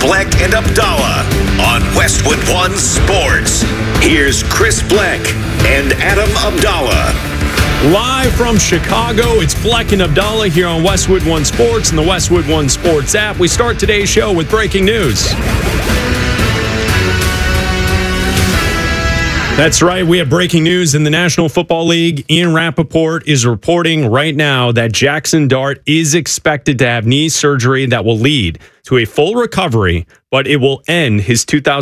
Bleck and Abdallah on Westwood One Sports. Here's Chris Bleck and Adam Abdallah. Live from Chicago, it's Bleck and Abdallah here on Westwood One Sports and the Westwood One Sports app. We start today's show with breaking news. That's right. We have breaking news in the National Football League. Ian Rappaport is reporting right now that Jackson Dart is expected to have knee surgery that will lead to a full recovery, but it will end his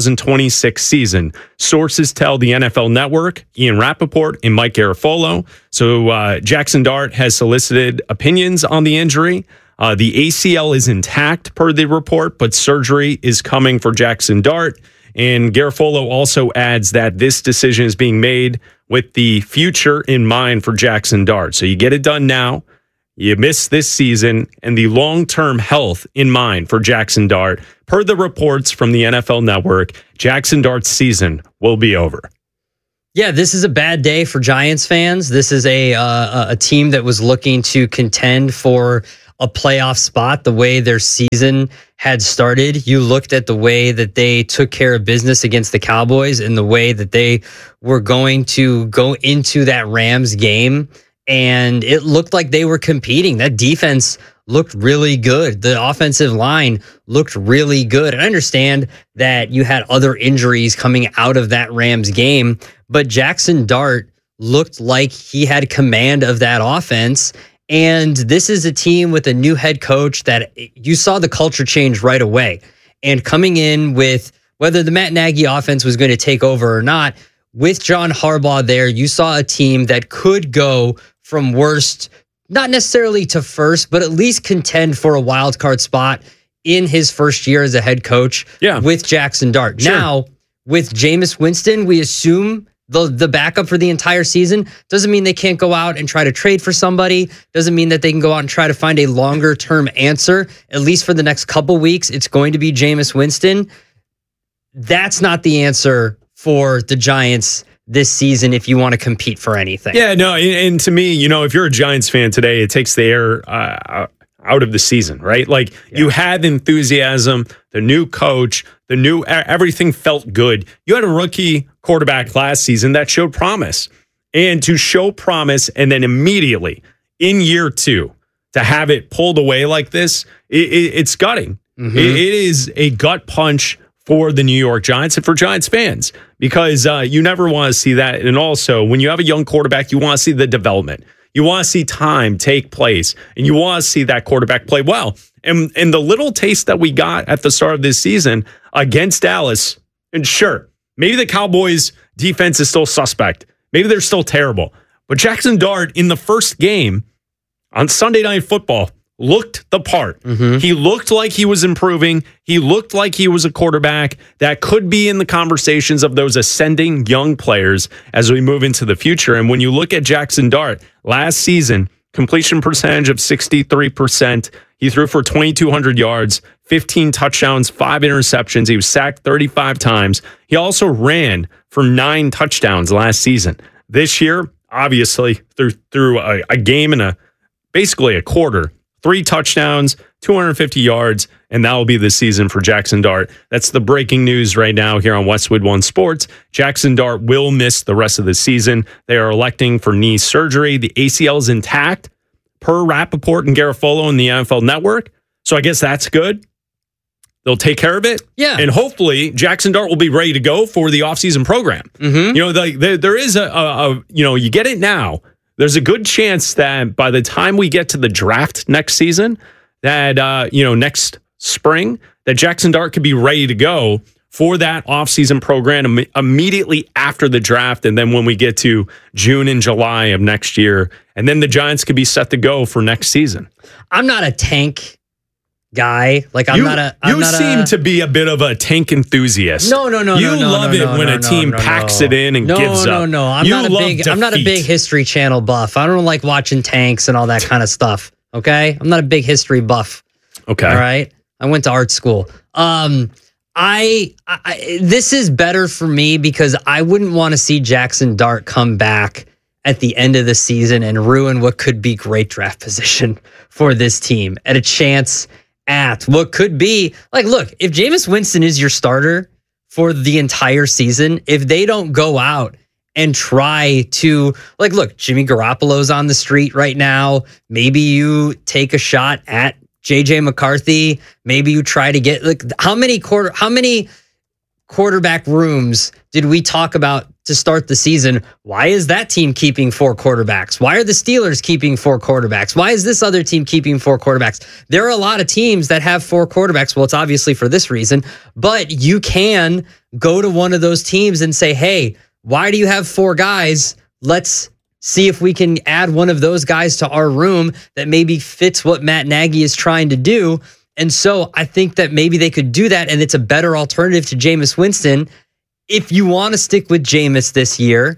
2026 season. Sources tell the NFL Network, Ian Rappaport and Mike Garafolo. So Jackson Dart has solicited opinions on the injury. The ACL is intact per the report, but surgery is coming for Jackson Dart. And Garafolo also adds that this decision is being made with the future in mind for Jackson Dart. So you get it done now, you miss this season, and the long-term health in mind for Jackson Dart. Per the reports from the NFL Network, Jackson Dart's season will be over. Yeah, this is a bad day for Giants fans. This is a team that was looking to contend for a playoff spot the way their season had started. You looked at the way that they took care of business against the Cowboys and the way that they were going to go into that Rams game, and it looked like they were competing. That defense looked really good. The offensive line looked really good. I understand that you had other injuries coming out of that Rams game, but Jackson Dart looked like he had command of that offense. And this is a team with a new head coach that you saw the culture change right away. And coming in with whether the Matt Nagy offense was going to take over or not, with John Harbaugh there, you saw a team that could go from worst, not necessarily to first, but at least contend for a wild card spot in his first year as a head coach with Jackson Dart. Sure. Now, with Jameis Winston, we assume the backup for the entire season. Doesn't mean they can't go out and try to trade for somebody. Doesn't mean that they can go out and try to find a longer term answer. At least for the next couple weeks, it's going to be Jameis Winston. That's not the answer for the Giants this season if you want to compete for anything. Yeah, no, and to me, if you're a Giants fan today, it takes the air out of the season, right? Like you had enthusiasm, the new coach, everything felt good. You had a rookie quarterback last season that showed promise. And to show promise and then immediately in year two to have it pulled away like this, it's gutting. Mm-hmm. It is a gut punch for the New York Giants and for Giants fans because you never want to see that. And also, when you have a young quarterback, you want to see the development. You want to see time take place, and you want to see that quarterback play well. And the little taste that we got at the start of this season against Dallas, and sure, maybe the Cowboys' defense is still suspect. Maybe they're still terrible. But Jackson Dart in the first game on Sunday Night Football looked the part. Mm-hmm. He looked like he was improving. He looked like he was a quarterback that could be in the conversations of those ascending young players as we move into the future. And when you look at Jackson Dart, last season, completion percentage of 63%. He threw for 2,200 yards, 15 touchdowns, 5 interceptions. He was sacked 35 times. He also ran for 9 touchdowns last season. This year, obviously, through a game and basically a quarter, 3 touchdowns, 250 yards, and that will be the season for Jackson Dart. That's the breaking news right now here on Westwood One Sports. Jackson Dart will miss the rest of the season. They are electing for knee surgery. The ACL is intact per Rappaport and Garafolo in the NFL Network. So I guess that's good. They'll take care of it. Yeah. And hopefully Jackson Dart will be ready to go for the offseason program. Mm-hmm. There is you get it now. There's a good chance that by the time we get to the draft next season, that, next spring, that Jackson Dart could be ready to go for that offseason program immediately after the draft. And then when we get to June and July of next year, and then the Giants could be set to go for next season. I'm not a tank guy. Like you seem to be a bit of a tank enthusiast. No. You love it when a team packs it in and gives up. No. I'm not a big History Channel buff. I don't like watching tanks and all that kind of stuff. Okay, I'm not a big history buff. Okay, all right. I went to art school. This is better for me because I wouldn't want to see Jackson Dart come back at the end of the season and ruin what could be great draft position for this team at a chance at what could be like, look, if Jameis Winston is your starter for the entire season, if they don't go out and try to, like, look, Jimmy Garoppolo's on the street right now. Maybe you take a shot at JJ McCarthy. Maybe you try to get, like, how many quarterback rooms did we talk about to start the season? Why is that team keeping 4 quarterbacks? Why are the Steelers keeping 4 quarterbacks? Why is this other team keeping 4 quarterbacks? There are a lot of teams that have 4 quarterbacks. Well, it's obviously for this reason, but you can go to one of those teams and say, hey, why do you have 4 guys? Let's see if we can add one of those guys to our room that maybe fits what Matt Nagy is trying to do. And so I think that maybe they could do that, and it's a better alternative to Jameis Winston if you want to stick with Jameis this year.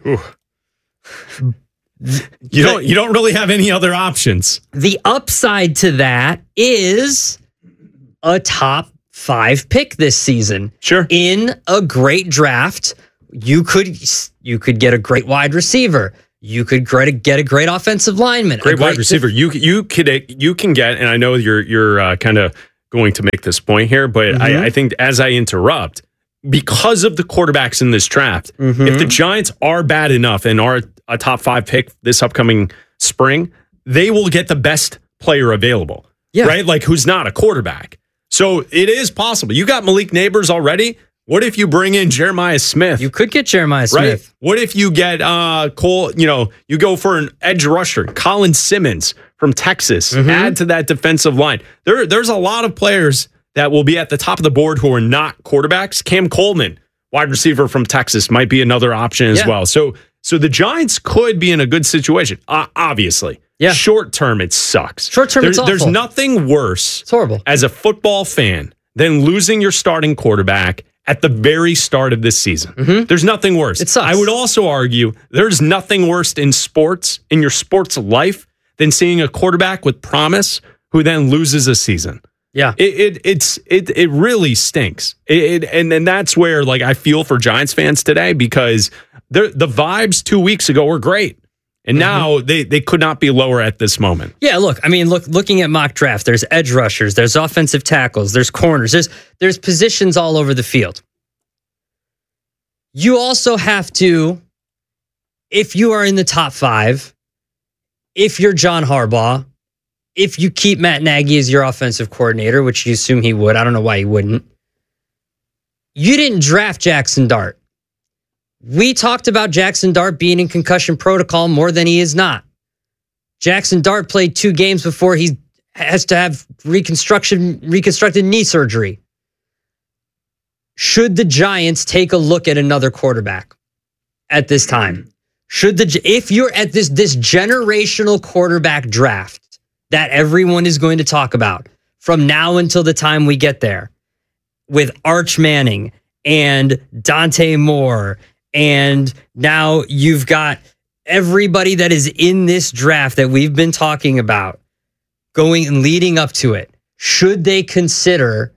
You don't really have any other options. The upside to that is a top 5 pick this season. Sure. In a great draft, you could get a great wide receiver. You could get a great offensive lineman. Great wide receiver. You can get, and I know you're kind of going to make this point here, but I think as I interrupt, because of the quarterbacks in this draft, if the Giants are bad enough and are a top 5 pick this upcoming spring, they will get the best player available. Yeah. Right? Like, who's not a quarterback. So it is possible. You got Malik Neighbors already. What if you bring in Jeremiah Smith? You could get Jeremiah Smith. Right? What if you get Cole, you go for an edge rusher, Colin Simmons from Texas, add to that defensive line. There's a lot of players that will be at the top of the board who are not quarterbacks. Cam Coleman, wide receiver from Texas, might be another option as well. So the Giants could be in a good situation, obviously. Yeah. Short term, it sucks. Short term, it's awful. There's nothing worse it's horrible. As a football fan than losing your starting quarterback at the very start of this season. There's nothing worse. It sucks. I would also argue there's nothing worse in sports, in your sports life, than seeing a quarterback with promise who then loses a season. Yeah. It really stinks. And that's where, like, I feel for Giants fans today, because the vibes 2 weeks ago were great. And now they could not be lower at this moment. Yeah, looking at mock draft, there's edge rushers, there's offensive tackles, there's corners, there's positions all over the field. You also have to, if you are in the top 5, if you're John Harbaugh, if you keep Matt Nagy as your offensive coordinator, which you assume he would, I don't know why he wouldn't. You didn't draft Jackson Dart. We talked about Jackson Dart being in concussion protocol more than he is not. Jackson Dart played 2 games before he has to have reconstructed knee surgery. Should the Giants take a look at another quarterback at this time? If you're at this generational quarterback draft that everyone is going to talk about from now until the time we get there, with Arch Manning and Dante Moore, and now you've got everybody that is in this draft that we've been talking about going and leading up to it, should they consider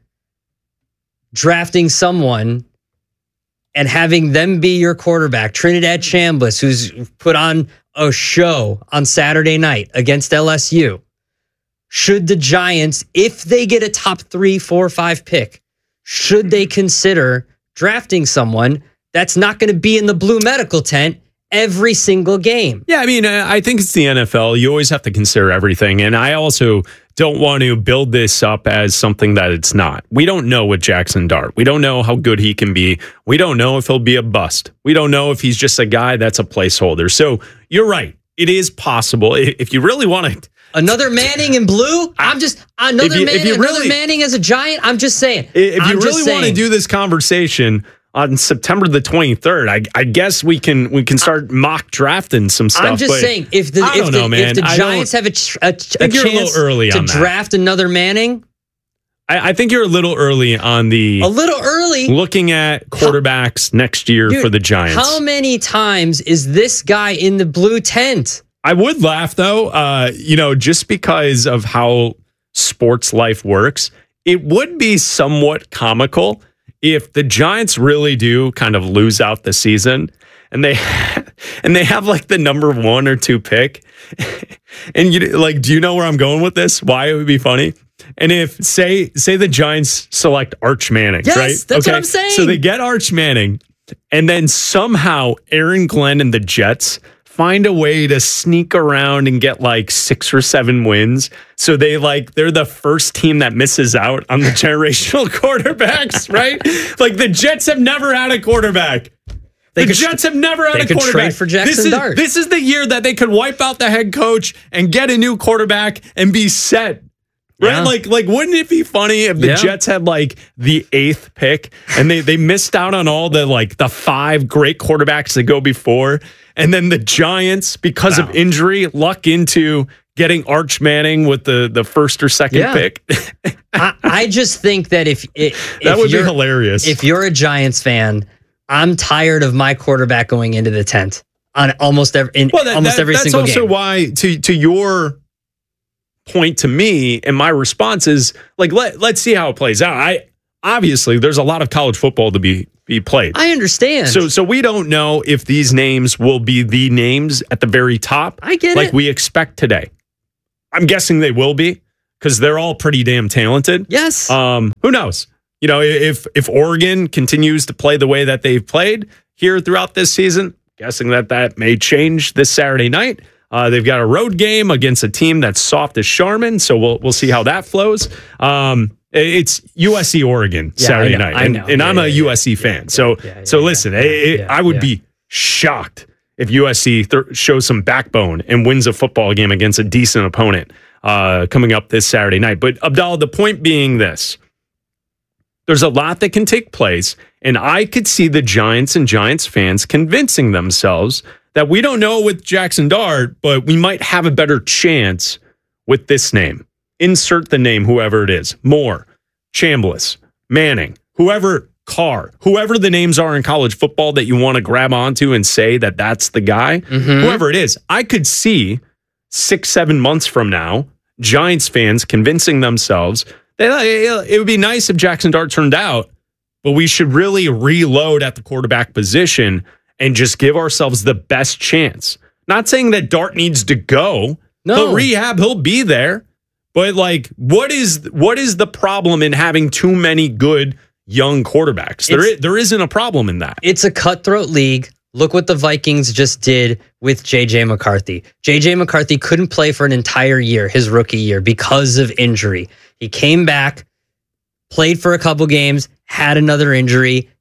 drafting someone and having them be your quarterback? Trinidad Chambliss, who's put on a show on Saturday night against LSU. Should the Giants, if they get a top 3, 4, 5 pick, should they consider drafting someone that's not going to be in the blue medical tent every single game? Yeah, I mean, I think it's the NFL. You always have to consider everything. And I also don't want to build this up as something that it's not. We don't know with Jackson Dart. We don't know how good he can be. We don't know if he'll be a bust. We don't know if he's just a guy that's a placeholder. So you're right. It is possible. If you really want to... Another Manning in blue? Another Manning as a Giant? I'm just saying. If you really want to do this conversation on September the 23rd, I guess we can start mock drafting some stuff. I'm just saying, if the Giants have a chance to draft another Manning, I think you're a little early on the... A little early? Looking at quarterbacks next year for the Giants. How many times is this guy in the blue tent? I would laugh, though, just because of how sports life works. It would be somewhat comical if the Giants really do kind of lose out the season and they have like the number 1 or 2 pick. And do you know where I'm going with this? Why it would be funny? And if say the Giants select Arch Manning, Yes, right? that's what I'm saying. So they get Arch Manning, and then somehow Aaron Glenn and the Jets find a way to sneak around and get like 6 or 7 wins. So they're the first team that misses out on the generational quarterbacks, right? Like the Jets have never had a quarterback. The Jets have never had a quarterback. They could trade for Jackson Dart. This is the year that they could wipe out the head coach and get a new quarterback and be set. Right? Yeah. Like, wouldn't it be funny if the Jets had like the 8th pick and they missed out on all the 5 great quarterbacks that go before, and then the Giants, because of injury, luck into getting Arch Manning with the 1st or 2nd pick? I just think that if that would be hilarious. If you're a Giants fan, I'm tired of my quarterback going into the tent on almost every single game. That's also why, to your point to me, and my response is like, let's see how it plays out. Obviously there's a lot of college football to be played. I understand. So we don't know if these names will be the names at the very top. I get like it. we expect today. I'm guessing they will be because they're all pretty damn talented. Yes. Who knows? You know, if Oregon continues to play the way that they've played here throughout this season, guessing that may change this Saturday night. They've got a road game against a team that's soft as Charmin, so we'll see how that flows. It's USC Oregon Saturday night, and I'm a USC fan. So listen, I would be shocked if USC shows some backbone and wins a football game against a decent opponent coming up this Saturday night. But Abdallah, the point being this. There's a lot that can take place, and I could see the Giants and Giants fans convincing themselves that we don't know with Jackson Dart, but we might have a better chance with this name. Insert the name, whoever it is. Moore, Chambliss, Manning, whoever the names are in college football that you want to grab onto and say that that's the guy, whoever it is. I could see 6-7 months from now, Giants fans convincing themselves it would be nice if Jackson Dart turned out, but we should really reload at the quarterback position and just give ourselves the best chance. Not saying that Dart needs to go. No. He'll rehab, he'll be there. But like, what is the problem in having too many good young quarterbacks? There isn't a problem in that. It's a cutthroat league. Look what the Vikings just did with J.J. McCarthy. J.J. McCarthy couldn't play for an entire year, his rookie year, because of injury. He came back, played for a couple games, had another injury,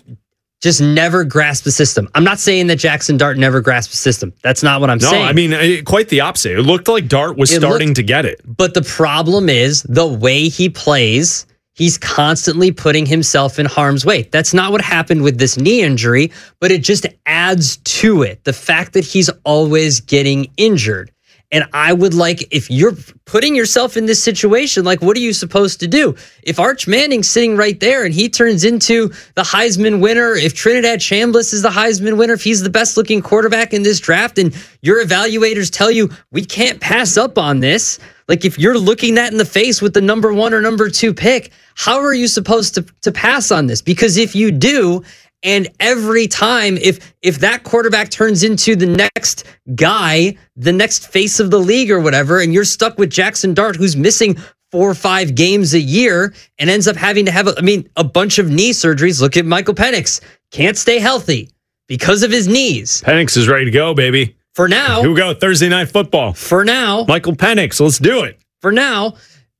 just never grasped the system. I'm not saying that Jackson Dart never grasped the system. That's not what I'm saying. No, I mean, quite the opposite. It looked like Dart was starting to get it. But the problem is the way he plays, he's constantly putting himself in harm's way. That's not what happened with this knee injury, but it just adds to it. The fact that he's always getting injured. And I would like, if you're putting yourself in this situation, like, what are you supposed to do? If Arch Manning's sitting right there and he turns into the Heisman winner, if Trinidad Chambliss is the Heisman winner, if he's the best looking quarterback in this draft, and your evaluators tell you we can't pass up on this, like if you're looking that in the face with the number 1 or number 2 pick, how are you supposed to pass on this? Because if you do, and every time, if that quarterback turns into the next guy, the next face of the league or whatever, and you're stuck with Jackson Dart, who's missing 4 or 5 games a year and ends up having to have, a bunch of knee surgeries. Look at Michael Penix. Can't stay healthy because of his knees. Penix is ready to go, baby. For now. Here we go, Thursday Night Football. For now. Michael Penix, let's do it. For now,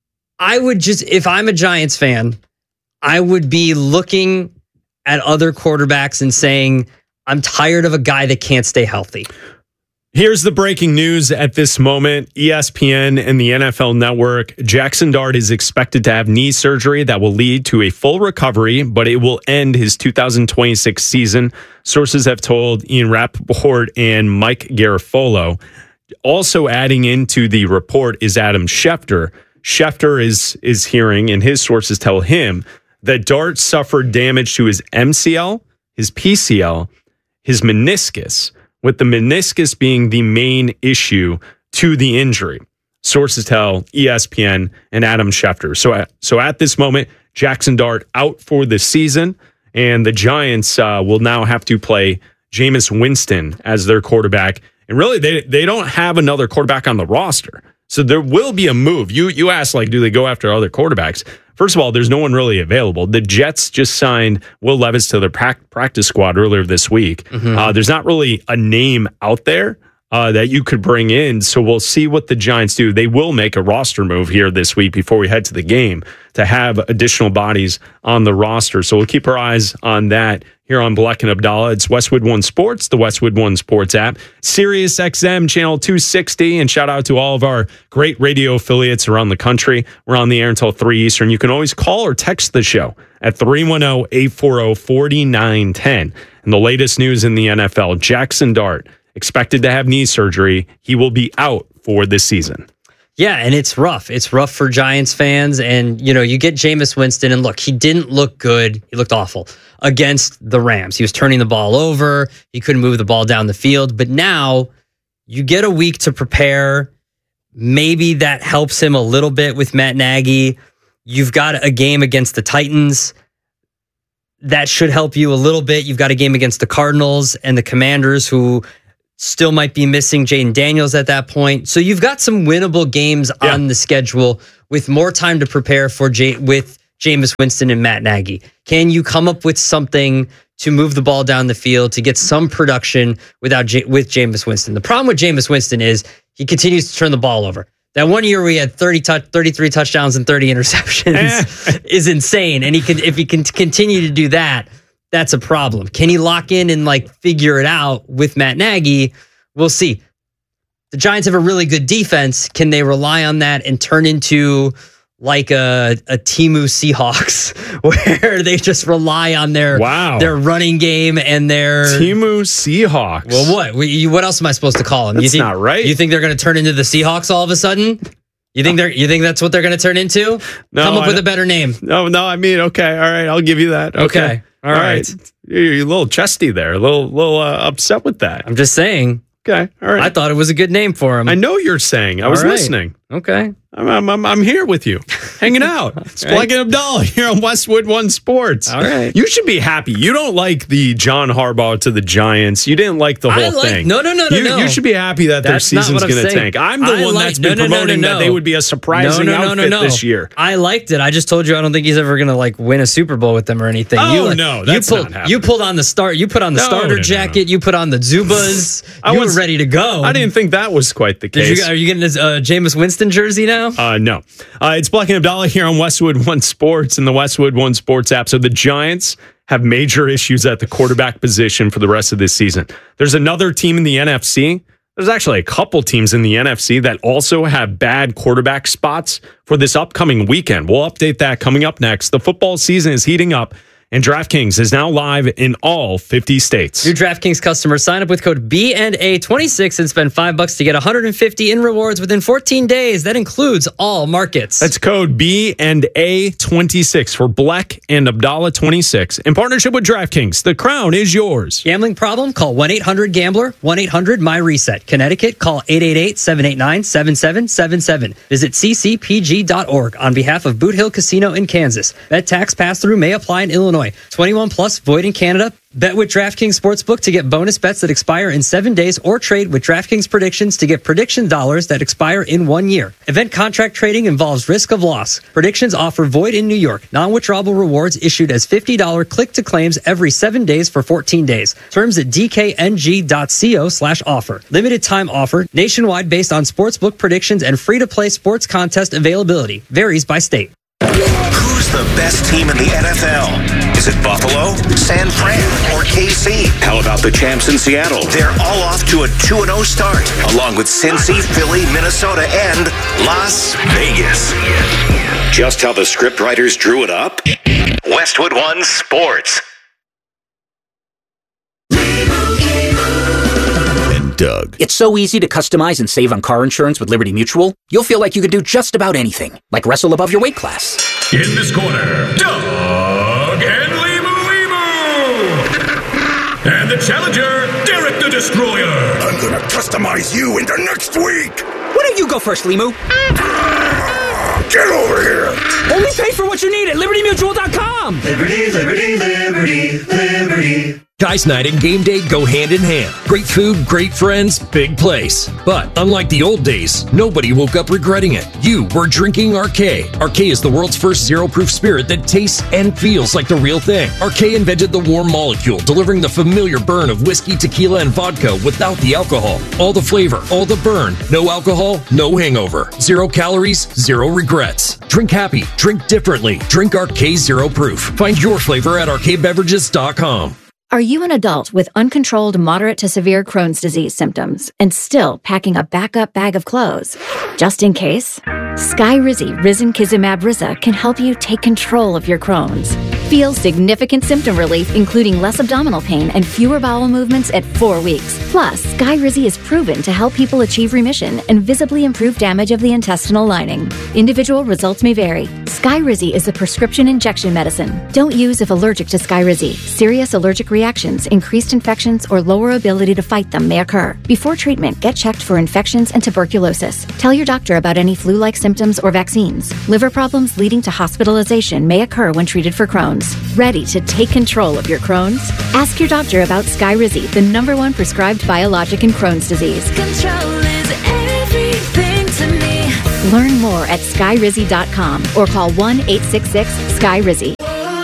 I would just, if I'm a Giants fan, I would be looking at other quarterbacks and saying, I'm tired of a guy that can't stay healthy. Here's the breaking news at this moment. ESPN and the NFL Network. Jackson Dart is expected to have knee surgery that will lead to a full recovery, but it will end his 2026 season. Sources have told Ian Rappaport and Mike Garafolo. Also adding into the report is Adam Schefter. Schefter is hearing, and his sources tell him that Dart suffered damage to his MCL, his PCL, his meniscus, with the meniscus being the main issue to the injury. Sources tell ESPN and Adam Schefter. So at this moment, Jackson Dart out for the season, and the Giants will now have to play Jameis Winston as their quarterback. And really, they don't have another quarterback on the roster. So there will be a move. You asked, like, do they go after other quarterbacks? First of all, there's no one really available. The Jets just signed Will Levis to their practice squad earlier this week. There's not really a name out there that you could bring in. So we'll see what the Giants do. They will make a roster move here this week before we head to the game to have additional bodies on the roster. So we'll keep our eyes on that here on Black and Abdallah. It's Westwood One Sports, the Westwood One Sports app, Sirius XM channel 260, and shout out to all of our great radio affiliates around the country. We're on the air until 3 Eastern. You can always call or text the show at 310-840-4910. And the latest news in the NFL, Jackson Dart expected to have knee surgery. He will be out for this season. Yeah, and it's rough. It's rough for Giants fans. And, you get Jameis Winston, and look, he didn't look good. He looked awful against the Rams. He was turning the ball over. He couldn't move the ball down the field. But now you get a week to prepare. Maybe that helps him a little bit with Matt Nagy. You've got a game against the Titans. That should help you a little bit. You've got a game against the Cardinals and the Commanders, who still might be missing Jaden Daniels at that point. So you've got some winnable games on the schedule with more time to prepare for with Jameis Winston and Matt Nagy. Can you come up with something to move the ball down the field, to get some production with Jameis Winston? The problem with Jameis Winston is he continues to turn the ball over. That 1 year we had 33 touchdowns and 30 interceptions is insane. And if he can continue to do that, that's a problem. Can he lock in and figure it out with Matt Nagy? We'll see. The Giants have a really good defense. Can they rely on that and turn into like a Temu Seahawks, where they just rely on their running game and their Temu Seahawks? Well, what else am I supposed to call them? That's not right. You think they're going to turn into the Seahawks all of a sudden? You think that's what they're going to turn into? No, come up with a better name. No. I mean, okay, all right, I'll give you that. Okay. All right. You're a little chesty there, a little upset with that. I'm just saying. Okay, all right. I thought it was a good name for him. I know you're saying. I was listening. Okay. I'm here with you, hanging out. It's Black and Abdallah here on Westwood One Sports. All right. You should be happy. You don't like the John Harbaugh to the Giants. You didn't like the whole thing. No. You should be happy that their season's going to tank. I'm the one that's been promoting that they would be a surprising outfit this year. I liked it. I just told you I don't think he's ever going to win a Super Bowl with them or anything. No, that's not happening. You pulled on the start. You put on the starter jacket. You put on the Zubas. You were ready to go. I didn't think that was quite the case. Are you getting a Jameis Winston jersey now? No. It's Black and Abdallah here on Westwood One Sports and the Westwood One Sports app. So the Giants have major issues at the quarterback position for the rest of this season. There's another team in the NFC. There's actually a couple teams in the NFC that also have bad quarterback spots for this upcoming weekend. We'll update that coming up next. The football season is heating up, and DraftKings is now live in all 50 states. New DraftKings customers sign up with code BNA26 and spend $5 to get $150 in rewards within 14 days. That includes all markets. That's code BNA26 for Black and Abdallah 26. In partnership with DraftKings, the crown is yours. Gambling problem? Call 1-800-GAMBLER, 1-800-MY-RESET. Connecticut, call 888-789-7777. Visit ccpg.org on behalf of Boot Hill Casino in Kansas. Bet tax pass-through may apply in Illinois. 21 plus, void in Canada. Bet with DraftKings Sportsbook to get bonus bets that expire in 7 days, or trade with DraftKings Predictions to get prediction dollars that expire in 1 year. Event contract trading involves risk of loss. Predictions offer void in New York. Non-withdrawable rewards issued as $50 click-to claims every 7 days for 14 days. Terms at dkng.co/offer. Limited time offer. Nationwide based on sportsbook predictions and free-to-play sports contest availability. Varies by state. Who's the best team in the NFL? Is it Buffalo, San Fran, or KC? How about the champs in Seattle? They're all off to a 2-0 start, along with Cincy, Philly, Minnesota, and Las Vegas. Just how the scriptwriters drew it up? Westwood One Sports. Doug. It's so easy to customize and save on car insurance with Liberty Mutual. You'll feel like you could do just about anything, like wrestle above your weight class. In this corner, Doug and Limu. And the challenger, Derek the Destroyer. I'm gonna customize you into next week. Why don't you go first, Limu? Get over here. Only pay for what you need at LibertyMutual.com. Liberty, liberty, liberty, liberty. Guys night and game day go hand in hand. Great food, great friends, big place. But unlike the old days, nobody woke up regretting it. You were drinking Arcade. Arcade is the world's first zero-proof spirit that tastes and feels like the real thing. Arcade invented the warm molecule, delivering the familiar burn of whiskey, tequila, and vodka without the alcohol. All the flavor, all the burn. No alcohol, no hangover. 0 calories, 0 regrets. Drink happy, drink differently. Drink Arcade Zero Proof. Find your flavor at arcadebeverages.com. Are you an adult with uncontrolled moderate to severe Crohn's disease symptoms and still packing a backup bag of clothes? Just in case? Skyrizi Risankizumab Riza can help you take control of your Crohn's. Feel significant symptom relief, including less abdominal pain and fewer bowel movements at 4 weeks. Plus, Skyrizi is proven to help people achieve remission and visibly improve damage of the intestinal lining. Individual results may vary. Skyrizi is a prescription injection medicine. Don't use if allergic to Skyrizi. Serious allergic reactions, increased infections, or lower ability to fight them may occur. Before treatment, get checked for infections and tuberculosis. Tell your doctor about any flu-like symptoms or vaccines. Liver problems leading to hospitalization may occur when treated for Crohn's. Ready to take control of your Crohn's? Ask your doctor about Skyrizi, the #1 prescribed biologic in Crohn's disease. Control is everything to me. Learn more at skyrizi.com or call 1-866-SKYRIZI.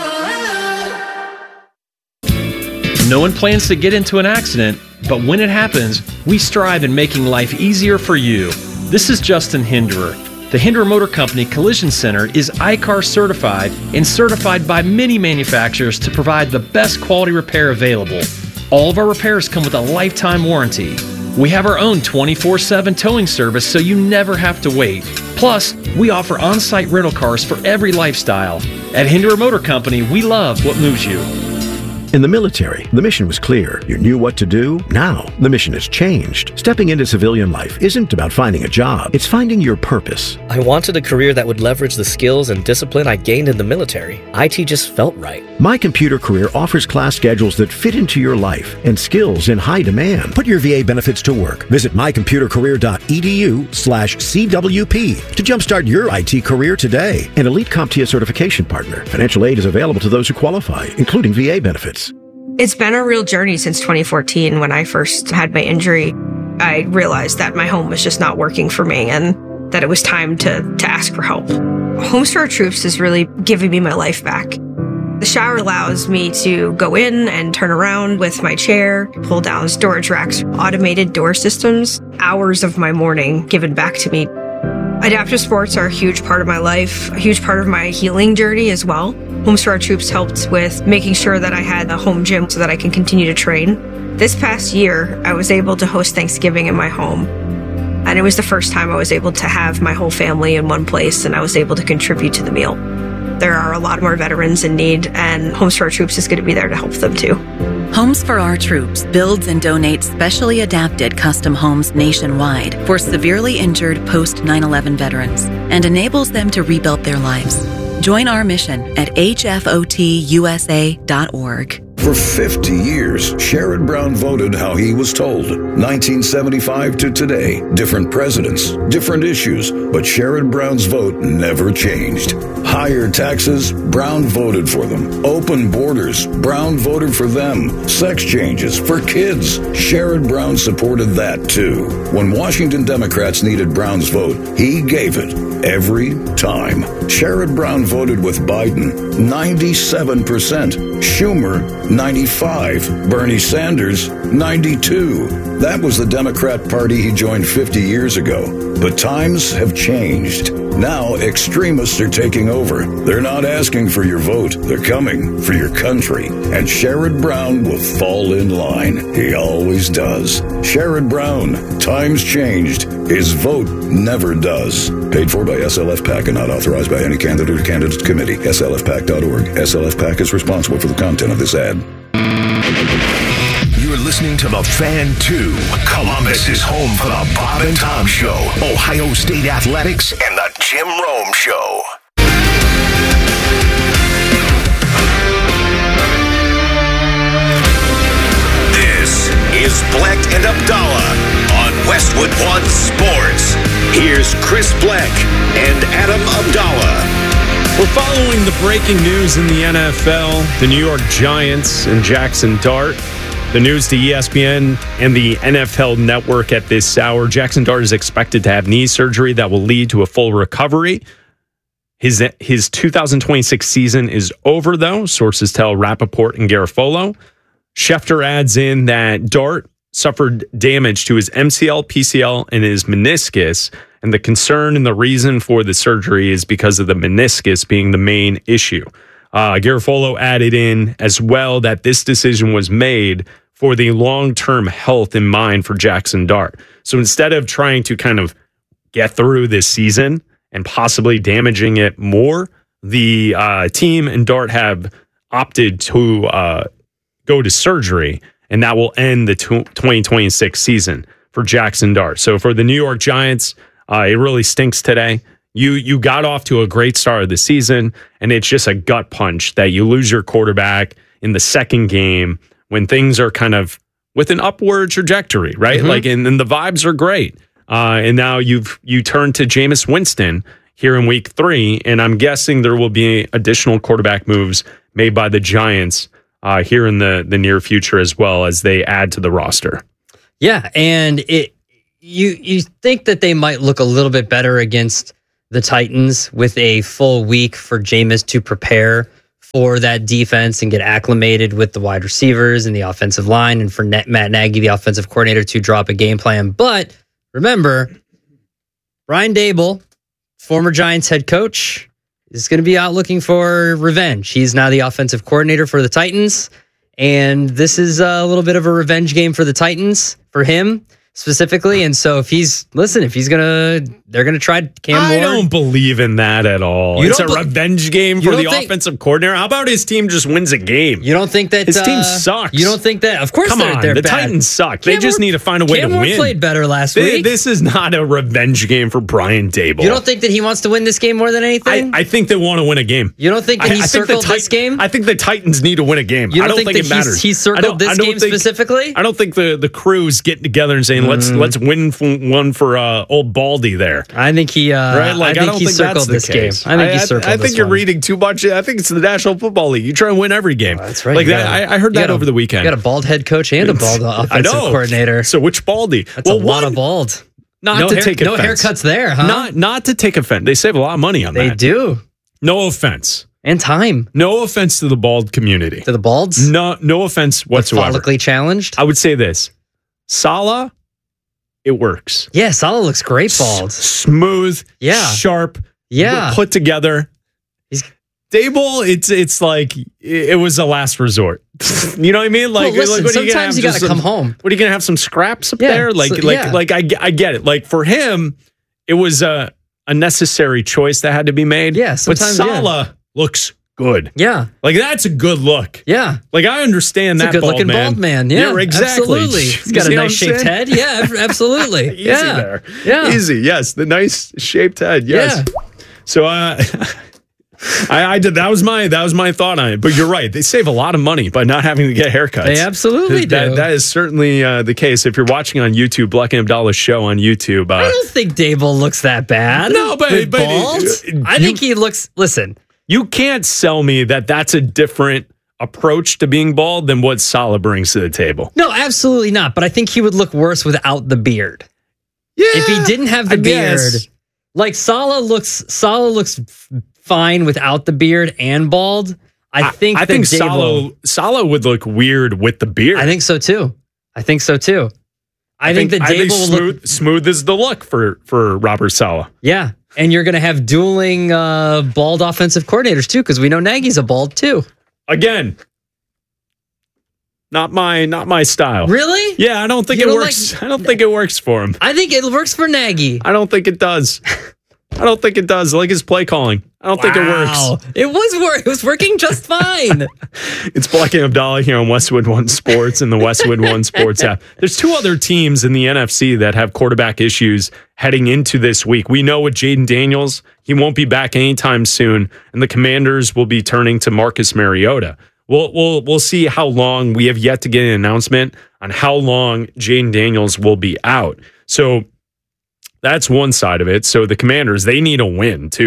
No one plans to get into an accident, but when it happens, we strive in making life easier for you. This is Justin Hinderer. The Hinderer Motor Company Collision Center is ICAR certified and certified by many manufacturers to provide the best quality repair available. All of our repairs come with a lifetime warranty. We have our own 24/7 towing service so you never have to wait. Plus, we offer on-site rental cars for every lifestyle. At Hinderer Motor Company, we love what moves you. In the military, the mission was clear. You knew what to do. Now, the mission has changed. Stepping into civilian life isn't about finding a job. It's finding your purpose. I wanted a career that would leverage the skills and discipline I gained in the military. IT just felt right. My Computer Career offers class schedules that fit into your life and skills in high demand. Put your VA benefits to work. Visit mycomputercareer.edu/CWP to jumpstart your IT career today. An elite CompTIA certification partner. Financial aid is available to those who qualify, including VA benefits. It's been a real journey since 2014 when I first had my injury. I realized that my home was just not working for me and that it was time to ask for help. Homes for Our Troops is really giving me my life back. The shower allows me to go in and turn around with my chair, pull down storage racks, automated door systems, hours of my morning given back to me. Adaptive sports are a huge part of my life, a huge part of my healing journey as well. Homes for Our Troops helped with making sure that I had a home gym so that I can continue to train. This past year, I was able to host Thanksgiving in my home. And it was the first time I was able to have my whole family in one place and I was able to contribute to the meal. There are a lot more veterans in need and Homes for Our Troops is going to be there to help them too. Homes for Our Troops builds and donates specially adapted custom homes nationwide for severely injured post-9/11 veterans and enables them to rebuild their lives. Join our mission at hfotusa.org. For 50 years, Sherrod Brown voted how he was told. 1975 to today, different presidents, different issues, but Sherrod Brown's vote never changed. Higher taxes, Brown voted for them. Open borders, Brown voted for them. Sex changes for kids, Sherrod Brown supported that too. When Washington Democrats needed Brown's vote, he gave it every time. Sherrod Brown voted with Biden, 97%. Schumer, 95. Bernie Sanders, 92. That was the Democrat Party he joined 50 years ago. But times have changed. Now extremists are taking over. They're not asking for your vote. They're coming for your country. And Sherrod Brown will fall in line. He always does. Sherrod Brown, times changed. His vote never does. Paid for by SLF PAC and not authorized by any candidate or candidate committee. SLFPAC.org. SLF PAC is responsible for the content of this ad. You're listening to The Fan 2. Columbus is home for the Bob and Tom Show, Ohio State Athletics, and the Jim Rome Show. This is Bleck and Abdallah on Westwood One Sports. Here's Chris Bleck and Adam Abdallah. We're following the breaking news in the NFL. The New York Giants and Jackson Dart. The news to ESPN and the NFL Network at this hour. Jackson Dart is expected to have knee surgery that will lead to a full recovery. His 2026 season is over, though. Sources tell Rappaport and Garofolo. Schefter adds in that Dart suffered damage to his MCL, PCL, and his meniscus. And the concern and the reason for the surgery is because of the meniscus being the main issue. Garofolo added in as well that this decision was made for the long-term health in mind for Jackson Dart. So instead of trying to kind of get through this season and possibly damaging it more, the team and Dart have opted to go to surgery, and that will end the 2026 season for Jackson Dart. So for the New York Giants, it really stinks today. You got off to a great start of the season, and it's just a gut punch that you lose your quarterback in the second game when things are kind of with an upward trajectory, right? Mm-hmm. Like, and the vibes are great. And now you turn to Jameis Winston here in week 3, and I'm guessing there will be additional quarterback moves made by the Giants here in the near future as well as they add to the roster. Yeah, and you think that they might look a little bit better against the Titans with a full week for Jameis to prepare for that defense and get acclimated with the wide receivers and the offensive line, and for Matt Nagy, the offensive coordinator, to drop a game plan. But remember, Brian Daboll, former Giants head coach, is going to be out looking for revenge. He's now the offensive coordinator for the Titans, and this is a little bit of a revenge game for the Titans, for him specifically. And so they're gonna try Cam Ward. I don't believe in that at all. It's a revenge game for the offensive coordinator. How about his team just wins a game? You don't think that his team sucks? You don't think that? Of course, they're the bad. Titans suck. They just need to find a way to Cam Ward win. Played better last week. This is not a revenge game for Brian Daboll. You don't think that he wants to win this game more than anything? I think they want to win a game. You don't think that he circled this game? I think the Titans need to win a game. You I don't think think that it matters. he circled this game specifically? I don't think the crew's getting together and saying let's win one for old Baldy there. I think he right? Like, I think he circled this game. I think he circled this I think you're reading too much. I think it's the National Football League. You try and win every game. That's right. Like that. I heard that over the weekend. You got a bald head coach and a bald offensive coordinator. So which Baldy? That's a lot of bald. Not to take offense. No haircuts there, huh? Not to take offense. They save a lot of money on that. They do. No offense. And time. No offense to the bald community. To the balds? No offense whatsoever. Follically challenged? I would say this. Saleh, it works. Yeah, Saleh looks great bald. Smooth. Yeah. Sharp. Yeah. Put together. Daboll, it's like it was a last resort. You know what I mean? Like, well, listen, what are sometimes you got to come home. What are you gonna have? Some scraps up there? Like I get it. Like for him, it was a necessary choice that had to be made. Yeah, but Saleh looks good. Yeah, like that's a good look. Yeah, like I understand it's that. A good looking bald man. Yeah, exactly. Absolutely. He's got a nice shaped head. Yeah, absolutely. Easy there. Yeah, easy. Yes, the nice shaped head. Yes. Yeah. So I did. That was my thought on it. But you're right. They save a lot of money by not having to get haircuts. They absolutely do. That is certainly the case. If you're watching on YouTube, Black and Abdallah's show on YouTube. I don't think Daboll looks that bad. No, but I think he looks. Listen, you can't sell me that that's a different approach to being bald than what Saleh brings to the table. No, absolutely not. But I think he would look worse without the beard. Yeah, if he didn't have the beard, like Saleh looks fine without the beard and bald. I think Saleh would look weird with the beard. I think so too. I think that Daboll will look smooth is the look for Robert Saleh. Yeah, and you're going to have dueling bald offensive coordinators too, because we know Nagy's a bald too. Again, not my style. Really? Yeah, I don't think it works. I don't think it works for him. I think it works for Nagy. I don't think it does. I don't think it does. Like his play calling. I don't think it works. It was working just fine. It's Black and Abdallah here on Westwood One Sports and the Westwood One Sports app. There's two other teams in the NFC that have quarterback issues heading into this week. We know with Jaden Daniels, he won't be back anytime soon, and the Commanders will be turning to Marcus Mariota. We'll see how long. We have yet to get an announcement on how long Jaden Daniels will be out. So that's one side of it. So the Commanders, they need a win too.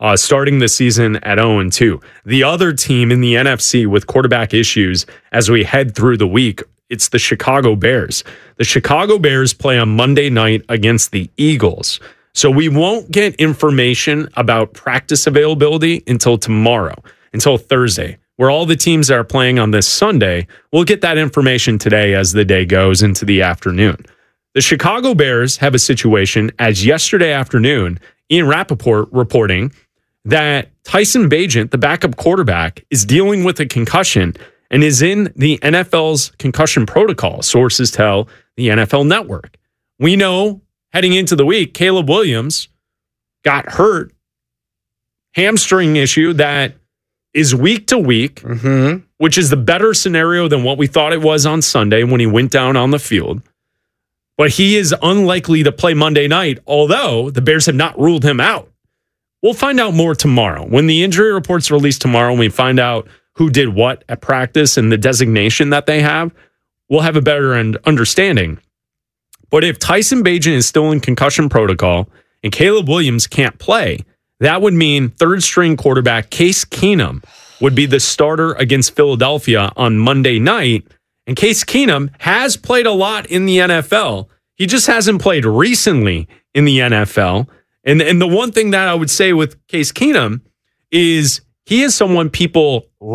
starting the season at 0-2. The other team in the NFC with quarterback issues as we head through the week, it's the Chicago Bears. The Chicago Bears play on Monday night against the Eagles. So we won't get information about practice availability until tomorrow, until Thursday, where all the teams that are playing on this Sunday, we'll get that information today as the day goes into the afternoon. The Chicago Bears have a situation as yesterday afternoon, Ian Rappaport reporting that Tyson Bagent, the backup quarterback, is dealing with a concussion and is in the NFL's concussion protocol, sources tell the NFL Network. We know heading into the week, Caleb Williams got hurt, hamstring issue that is week to week, which is the better scenario than what we thought it was on Sunday when he went down on the field. But he is unlikely to play Monday night, although the Bears have not ruled him out. We'll find out more tomorrow. When the injury reports released tomorrow, we find out who did what at practice and the designation that they have, we'll have a better understanding. But if Tyson Bagent is still in concussion protocol and Caleb Williams can't play, that would mean third-string quarterback Case Keenum would be the starter against Philadelphia on Monday night. And Case Keenum has played a lot in the NFL. He just hasn't played recently in the NFL. And the one thing that I would say with Case Keenum is he is someone people